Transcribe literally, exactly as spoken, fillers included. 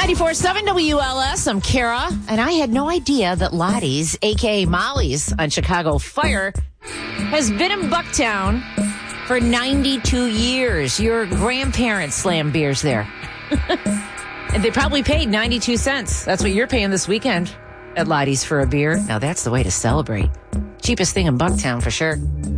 ninety-four point seven W L S. I'm Kara, and I had no idea that Lottie's, a k a. Molly's, on Chicago Fire, has been in Bucktown for ninety-two years. Your grandparents slammed beers there. And they probably paid ninety-two cents. That's what you're paying this weekend at Lottie's for a beer. Now, that's the way to celebrate. Cheapest thing in Bucktown, for sure.